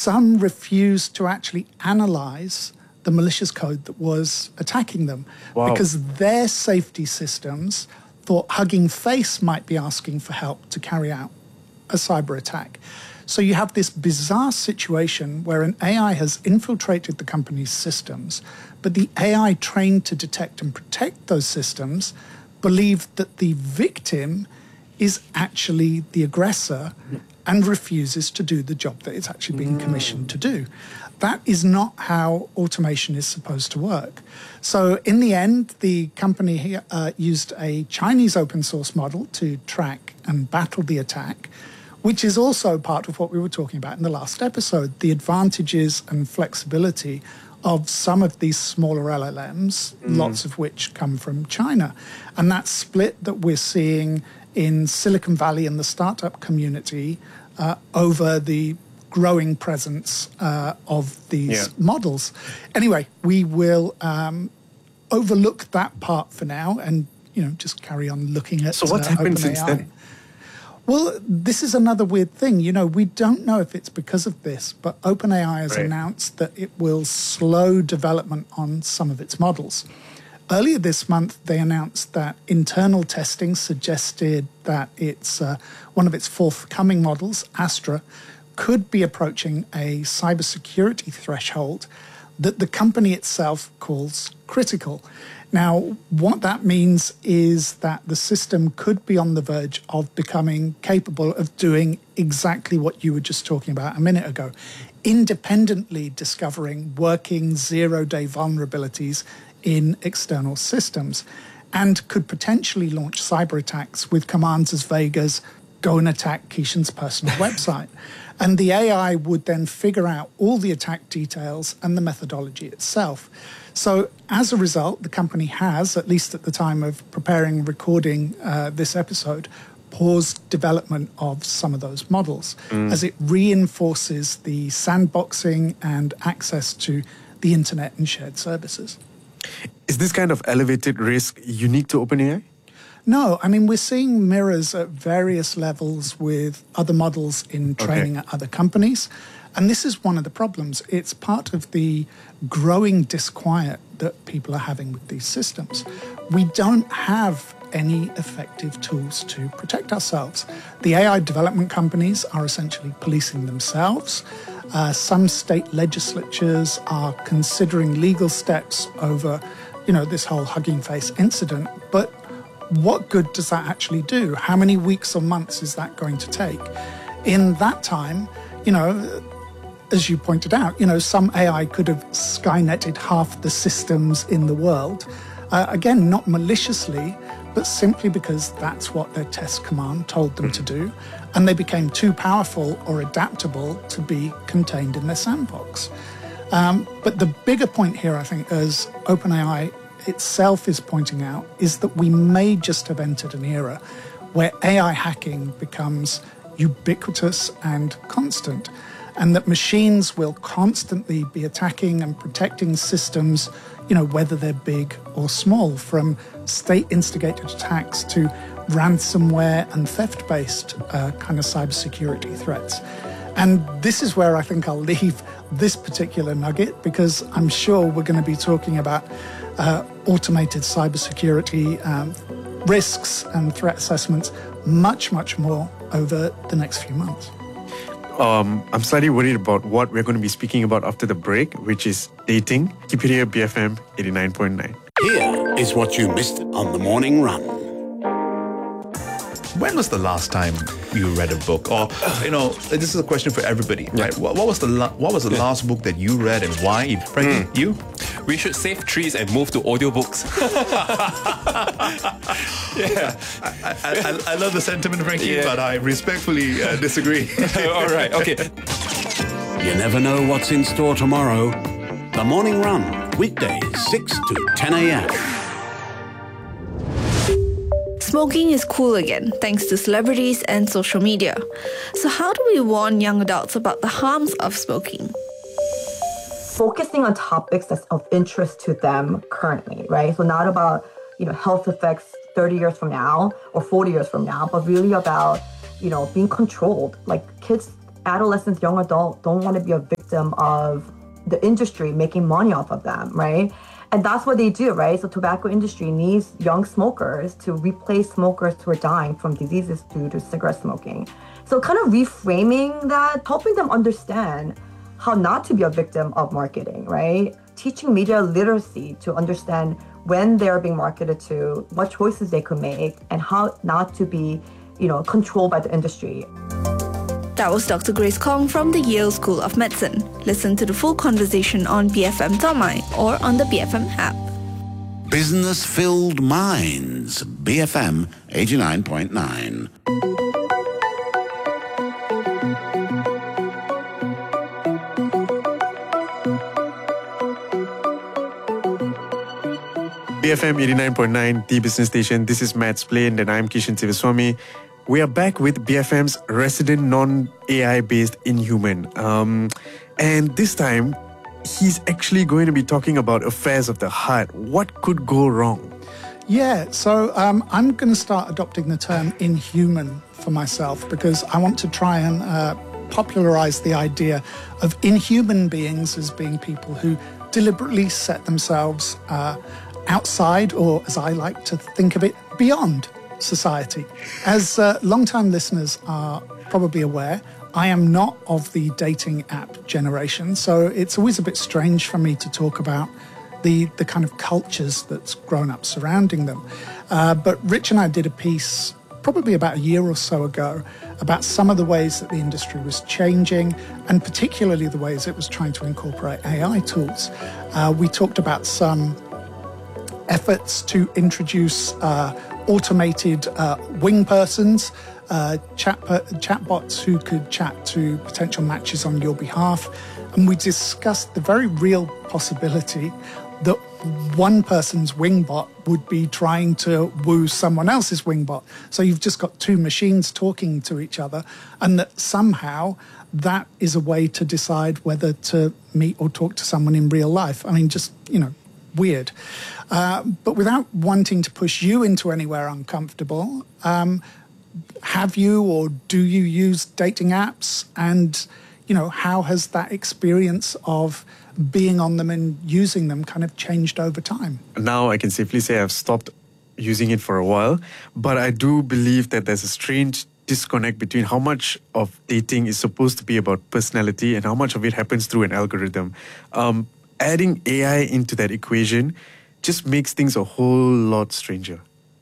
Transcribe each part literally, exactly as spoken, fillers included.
some refused to actually analyze the malicious code that was attacking them. Wow. Because their safety systems thought Hugging Face might be asking for help to carry out a cyber attack. So you have this bizarre situation where an A I has infiltrated the company's systems, but the A I trained to detect and protect those systems believed that the victim is actually the aggressor and refuses to do the job that it's actually being commissioned to do. That is not how automation is supposed to work. So in the end, the company uh, used a Chinese open source model to track and battle the attack, which is also part of what we were talking about in the last episode, the advantages and flexibility of some of these smaller L L Ms, mm. lots of which come from China. And that split that we're seeing in Silicon Valley and the startup community uh, over the growing presence uh, of these yeah. models. Anyway, we will um, overlook that part for now and, you know, just carry on looking at So what's uh, happened OpenAI. since then? Well, this is another weird thing. You know, we don't know if it's because of this, but OpenAI has right. announced that it will slow development on some of its models. Earlier this month, they announced that internal testing suggested that it's uh, one of its forthcoming models, Astra, could be approaching a cybersecurity threshold that the company itself calls critical. Now, what that means is that the system could be on the verge of becoming capable of doing exactly what you were just talking about a minute ago, independently discovering working zero-day vulnerabilities in external systems, and could potentially launch cyber attacks with commands as vague as go and attack Keishan's personal website. And the A I would then figure out all the attack details and the methodology itself. So as a result, the company has, at least at the time of preparing and recording uh, this episode, paused development of some of those models mm. as it reinforces the sandboxing and access to the internet and shared services. Is this kind of elevated risk unique to OpenAI? No, I mean, we're seeing mirrors at various levels with other models in training okay. at other companies. And this is one of the problems. It's part of the growing disquiet that people are having with these systems. We don't have any effective tools to protect ourselves. The A I development companies are essentially policing themselves. Uh, some state legislatures are considering legal steps over, you know, this whole Hugging Face incident. But what good does that actually do? How many weeks or months is that going to take? In that time, you know, as you pointed out, you know, some A I could have Skyneted half the systems in the world. Uh, again, not maliciously, but simply because that's what their test command told them to do. And they became too powerful or adaptable to be contained in their sandbox. Um, but the bigger point here, I think, as OpenAI itself is pointing out, is that we may just have entered an era where A I hacking becomes ubiquitous and constant, and that machines will constantly be attacking and protecting systems, you know, whether they're big or small, from state-instigated attacks to ransomware and theft-based uh, kind of cybersecurity threats. And this is where I think I'll leave this particular nugget, because I'm sure we're going to be talking about uh, automated cybersecurity um, risks and threat assessments much, much more over the next few months. Um, I'm slightly worried about what we're going to be speaking about after the break, which is dating. Keep it here, B F M eighty-nine point nine. Here is what you missed on the morning run. When was the last time you read a book? Or, you know, this is a question for everybody, right? What, what was the la- what was the yeah. last book that you read and why? If Frankie, mm. you? We should save trees and move to audiobooks. yeah, I, I, I love the sentiment, Frankie, yeah. but I respectfully uh, disagree. All right, okay. You never know what's in store tomorrow. The Morning Run, weekdays six to ten a.m. Smoking is cool again, thanks to celebrities and social media. So how do we warn young adults about the harms of smoking? Focusing on topics that's of interest to them currently, right? So not about, you know, health effects thirty years from now or forty years from now, but really about, you know, being controlled. Like kids, adolescents, young adults don't want to be a victim victim of the industry making money off of them, right? And that's what they do, right? So tobacco industry needs young smokers to replace smokers who are dying from diseases due to cigarette smoking. So kind of reframing that, helping them understand how not to be a victim of marketing, right? Teaching media literacy to understand when they're being marketed to, what choices they could make, and how not to be, you know, controlled by the industry. That was Doctor Grace Kong from the Yale School of Medicine. Listen to the full conversation on B F M dot my or on the B F M app. Business-filled minds. B F M eighty-nine point nine. B F M eighty-nine point nine, the business station. This is Matt Splain and I'm Kishan Sivaswamy. We are back with B F M's resident non-A I-based Inhuman. Um, and this time, he's actually going to be talking about affairs of the heart. What could go wrong? Yeah, so um, I'm going to start adopting the term inhuman for myself because I want to try and uh, popularize the idea of inhuman beings as being people who deliberately set themselves uh, outside, or as I like to think of it, beyond society. As uh, long-time listeners are probably aware, I am not of the dating app generation, so it's always a bit strange for me to talk about the, the kind of cultures that's grown up surrounding them. Uh, but Rich and I did a piece probably about a year or so ago about some of the ways that the industry was changing, and particularly the ways it was trying to incorporate A I tools. Uh, we talked about some efforts to introduce uh, automated uh, wing persons, uh, chat chatbots who could chat to potential matches on your behalf. And we discussed the very real possibility that one person's wingbot would be trying to woo someone else's wingbot. So you've just got two machines talking to each other, and that somehow that is a way to decide whether to meet or talk to someone in real life. I mean, just, you know, weird. Uh, but without wanting to push you into anywhere uncomfortable, um, have you or do you use dating apps? And, you know, how has that experience of being on them and using them kind of changed over time? Now I can safely say I've stopped using it for a while, but I do believe that there's a strange disconnect between how much of dating is supposed to be about personality and how much of it happens through an algorithm. Um, adding A I into that equation just makes things a whole lot stranger.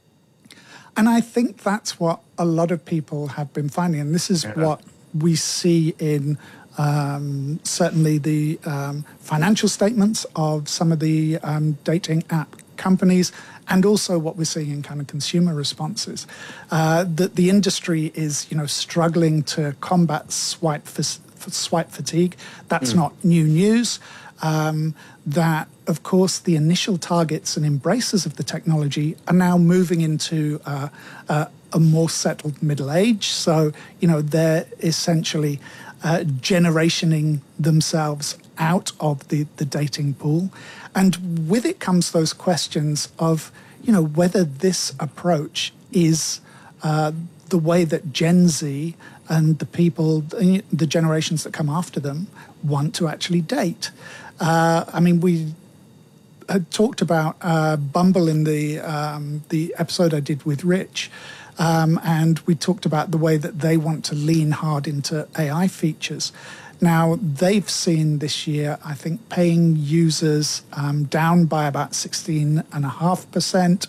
And I think that's what a lot of people have been finding. And this is yeah. what we see in um, certainly the um, financial statements of some of the um, dating app companies, and also what we're seeing in kind of consumer responses. Uh, that the industry is, you know, struggling to combat swipe, f- swipe fatigue. That's mm. not new news. Um, that, of course, the initial targets and embracers of the technology are now moving into uh, uh, a more settled middle age. So, you know, they're essentially uh, generationing themselves out of the, the dating pool. And with it comes those questions of, you know, whether this approach is uh, the way that Gen Z and the people, the generations that come after them, want to actually date. Uh, I mean, we had talked about uh, Bumble in the um, the episode I did with Rich, um, and we talked about the way that they want to lean hard into A I features. Now, they've seen this year, I think, paying users um, down by about sixteen point five percent.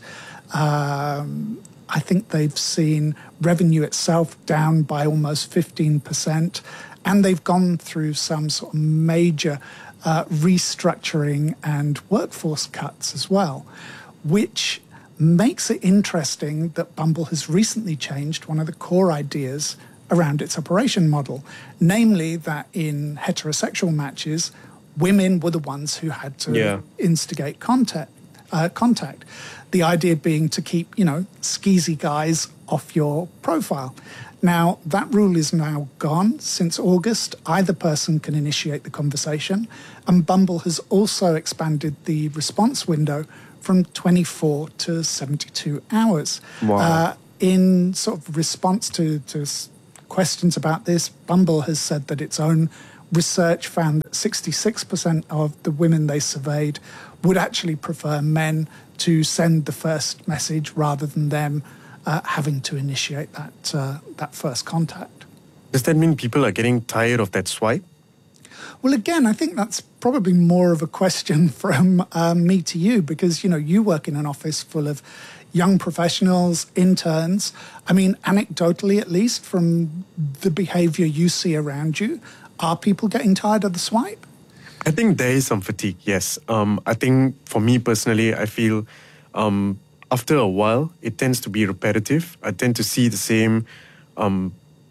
Um, I think they've seen revenue itself down by almost fifteen percent. And they've gone through some sort of major uh, restructuring and workforce cuts as well, which makes it interesting that Bumble has recently changed one of the core ideas around its operation model, namely that in heterosexual matches, women were the ones who had to yeah. instigate contact. Uh, contact. The idea being to keep, you know, skeezy guys off your profile. Now, that rule is now gone. Since August, either person can initiate the conversation, and Bumble has also expanded the response window from twenty-four to seventy-two hours. Wow. Uh, in sort of response to, to questions about this, Bumble has said that its own research found that sixty-six percent of the women they surveyed would actually prefer men to send the first message rather than them uh, having to initiate that uh, that first contact. Does that mean people are getting tired of that swipe? Well, again, I think that's probably more of a question from uh, me to you, because, you know, you work in an office full of young professionals, interns. I mean, anecdotally, at least, from the behavior you see around you, are people getting tired of the swipe? I think there is some fatigue, yes. Um, I think for me personally, I feel um, after a while, it tends to be repetitive. I tend to see the same, um,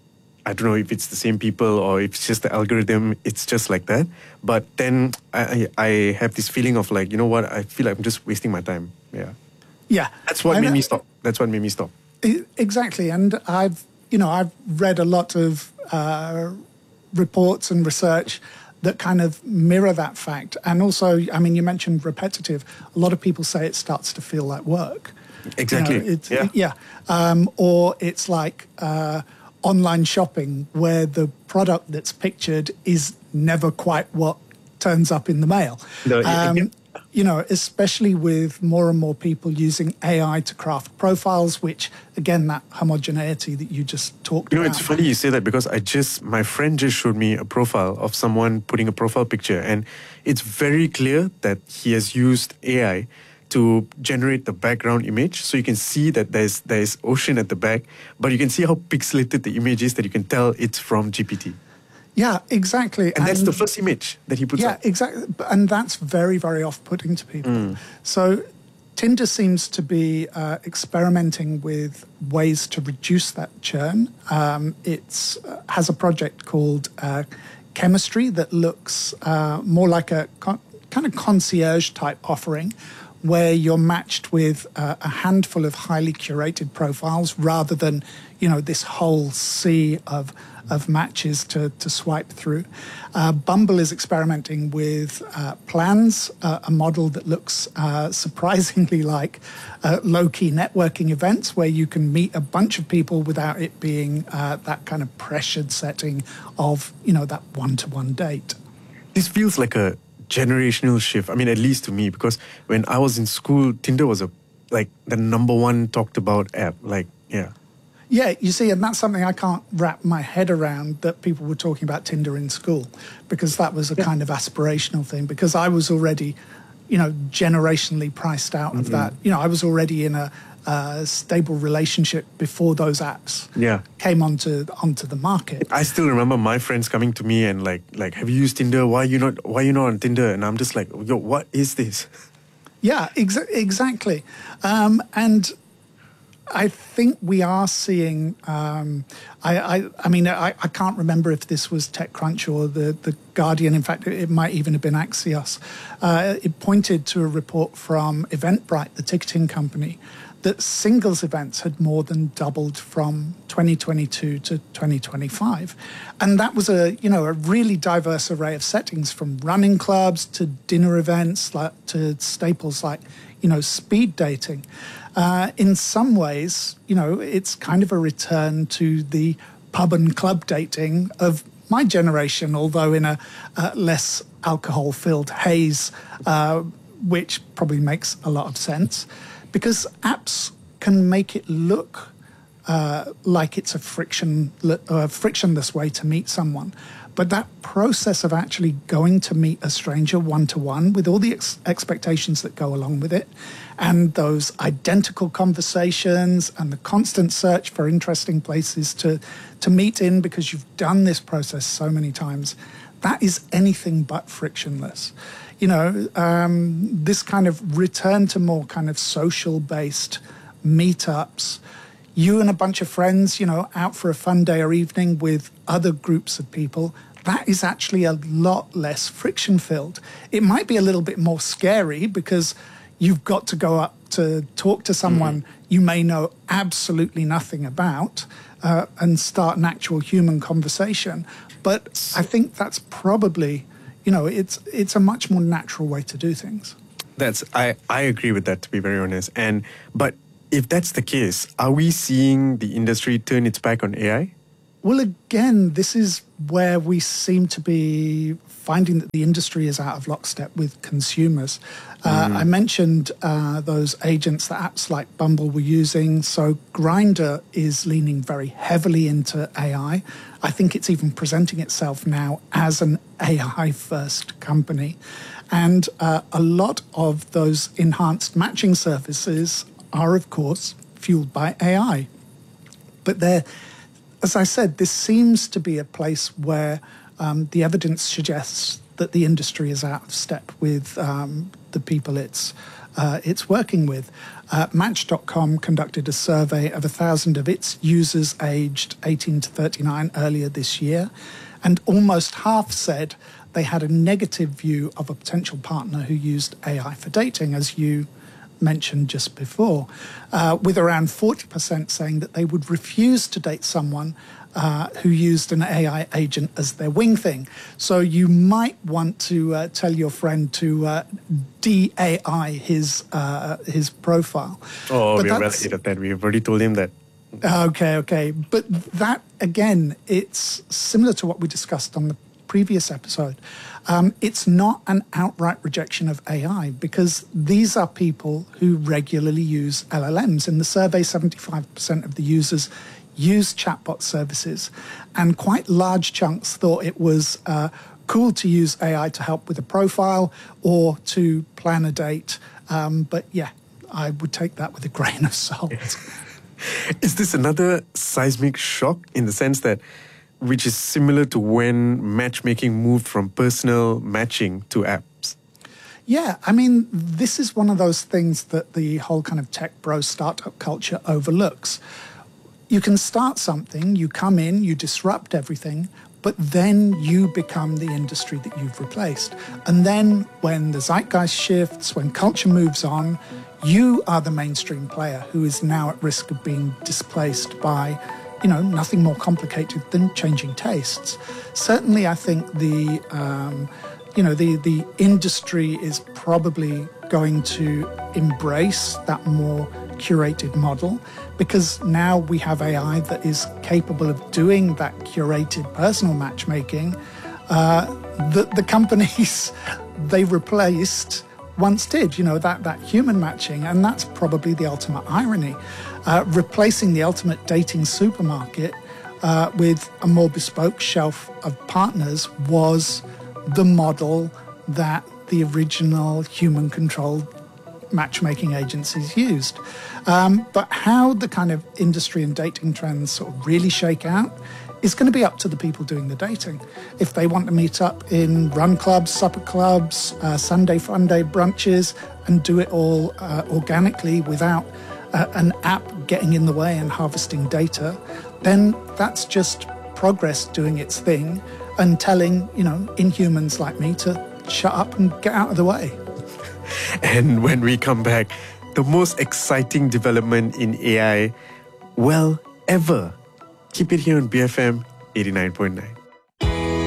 I don't know if it's the same people or if it's just the algorithm, it's just like that. But then I, I have this feeling of like, you know what, I feel like I'm just wasting my time. Yeah. Yeah. That's what I made know- me stop. That's what made me stop. E- Exactly. And I've, you know, I've read a lot of uh, reports and research that kind of mirror that fact. And also, I mean, you mentioned repetitive. A lot of people say it starts to feel like work. Exactly. You know, it's, Yeah. yeah. Um, or it's like uh, online shopping, where the product that's pictured is never quite what turns up in the mail. No, yeah, um, yeah. You know, especially with more and more people using A I to craft profiles, which, again, that homogeneity that you just talked You know, about. it's funny you say that because I just, my friend just showed me a profile of someone putting a profile picture, and it's very clear that he has used A I to generate the background image. So you can see that there's there's ocean at the back, but you can see how pixelated the image is that you can tell it's from G P T. Yeah, exactly. And that's the first image that he puts Yeah, up. exactly. B- And that's very, very off-putting to people. Mm. So Tinder seems to be uh, experimenting with ways to reduce that churn. Um, it uh, has a project called uh, Chemistry that looks uh, more like a con- kind of concierge-type offering, where you're matched with uh, a handful of highly curated profiles rather than, you know, this whole sea of of matches to, to swipe through. Uh, Bumble is experimenting with uh, plans, uh, a model that looks uh, surprisingly like uh, low-key networking events where you can meet a bunch of people without it being uh, that kind of pressured setting of, you know, that one-to-one date. This feels like a generational shift. I mean, at least to me, because when I was in school, Tinder was a like the number one talked about app. Like, yeah. Yeah, you see, and that's something I can't wrap my head around, that people were talking about Tinder in school, because that was a kind of aspirational thing, because I was already, you know, generationally priced out of that. You know, I was already in a, a stable relationship before those apps Yeah. came onto onto the market. I still remember my friends coming to me and like, like, have you used Tinder? Why are you not? Why are you not on Tinder? And I'm just like, yo, what is this? Yeah, exa- exactly. Um, and I think we are seeing. Um, I, I, I mean, I, I can't remember if this was TechCrunch or the, the Guardian. In fact, it, it might even have been Axios. Uh, it pointed to a report from Eventbrite, the ticketing company, that singles events had more than doubled from twenty twenty-two to twenty twenty-five, and that was a you know a really diverse array of settings, from running clubs to dinner events, like to staples like you know speed dating. Uh, in some ways, you know, it's kind of a return to the pub and club dating of my generation, although in a uh, less alcohol-filled haze, uh, which probably makes a lot of sense, because apps can make it look uh, like it's a friction, uh, frictionless way to meet someone. But that process of actually going to meet a stranger one-to-one with all the ex- expectations that go along with it, and those identical conversations and the constant search for interesting places to, to meet in because you've done this process so many times, that is anything but frictionless. You know, um, this kind of return to more kind of social-based meetups, you and a bunch of friends, you know, out for a fun day or evening with other groups of people, that is actually a lot less friction-filled. It might be a little bit more scary because you've got to go up to talk to someone mm-hmm. you may know absolutely nothing about uh, and start an actual human conversation. But I think that's probably, you know, it's it's a much more natural way to do things. That's I, I agree with that, to be very honest. And but if that's the case, are we seeing the industry turn its back on A I? Well, again, this is where we seem to be finding that the industry is out of lockstep with consumers. Uh, I mentioned uh, those agents that apps like Bumble were using. So Grindr is leaning very heavily into A I. I think it's even presenting itself now as an A I-first company. And uh, a lot of those enhanced matching services are, of course, fueled by A I. But they're, as I said, this seems to be a place where um, the evidence suggests that the industry is out of step with um, the people it's uh, it's working with. Uh, Match dot com conducted a survey of a thousand of its users aged eighteen to thirty-nine earlier this year, and almost half said they had a negative view of a potential partner who used A I for dating, as you mentioned just before, uh, with around forty percent saying that they would refuse to date someone uh, who used an A I agent as their wing thing. So you might want to uh, tell your friend to uh, de-A I his uh, his profile. Oh, But we're well that's- ahead of that. We've already told him that. Okay, okay. But that, again, it's similar to what we discussed on the previous episode. Um, it's not an outright rejection of A I because these are people who regularly use L L Ms. In the survey, seventy-five percent of the users use chatbot services, and quite large chunks thought it was uh, cool to use A I to help with a profile or to plan a date. Um, but yeah, I would take that with a grain of salt. Is this another seismic shock in the sense that, which is similar to when matchmaking moved from personal matching to apps? Yeah, I mean, this is one of those things that the whole kind of tech bro startup culture overlooks. You can start something, you come in, you disrupt everything, but then you become the industry that you've replaced. And then when the zeitgeist shifts, when culture moves on, you are the mainstream player who is now at risk of being displaced by, you know, nothing more complicated than changing tastes. Certainly, I think the, um, you know, the, the industry is probably going to embrace that more curated model because now we have A I that is capable of doing that curated personal matchmaking uh, that the companies they replaced once did, you know, that, that human matching. And that's probably the ultimate irony. Uh, replacing the ultimate dating supermarket uh, with a more bespoke shelf of partners was the model that the original human-controlled matchmaking agencies used. Um, but how the kind of industry and dating trends sort of really shake out is going to be up to the people doing the dating. If they want to meet up in run clubs, supper clubs, uh, Sunday fun day brunches, and do it all uh, organically without uh, an app getting in the way and harvesting data, then that's just progress doing its thing and telling, you know, inhumans like me to shut up and get out of the way. And when we come back, the most exciting development in A I, well, ever. Keep it here on B F M eighty-nine point nine.